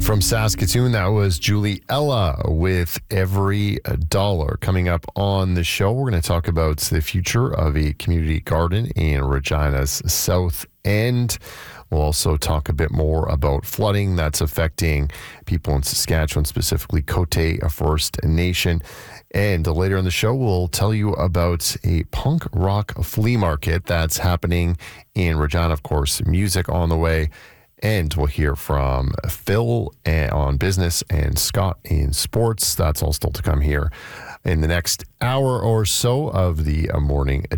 From Saskatoon, that was Julie Ella with Every Dollar. Coming up on the show, we're going to talk about the future of a community garden in Regina's South End. We'll also talk a bit more about flooding that's affecting people in Saskatchewan, specifically Cote First Nation. And later in the show, we'll tell you about a punk rock flea market that's happening in Regina. Of course, music on the way. And we'll hear from Phil on business and Scott in sports. That's all still to come here in the next hour or so of the morning